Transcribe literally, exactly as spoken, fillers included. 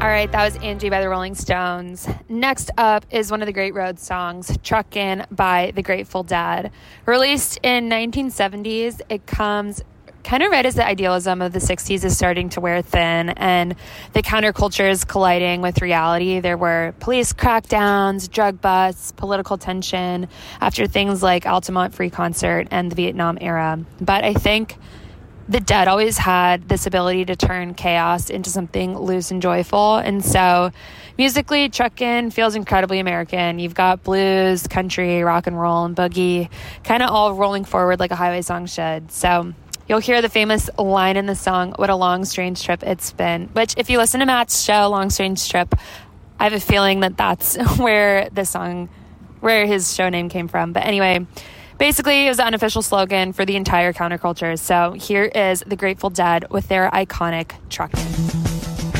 All right, that was Angie by the Rolling Stones. Next up is one of the great road songs, Truckin' by the Grateful Dead. Released in nineteen seventies, it comes kind of right as the idealism of the sixties is starting to wear thin and the counterculture is colliding with reality. There were police crackdowns, drug busts, political tension after things like Altamont Free Concert and the Vietnam era. But I think the Dead always had this ability to turn chaos into something loose and joyful. And so musically, Truckin' feels incredibly American. You've got blues, country, rock and roll, and boogie kind of all rolling forward like a highway song should. So you'll hear the famous line in the song, "What a long, strange trip it's been," which if you listen to Matt's show, Long Strange Trip, I have a feeling that that's where the song, where his show name came from. But anyway, basically, it was the unofficial slogan for the entire counterculture. So here is the Grateful Dead with their iconic Truckin'.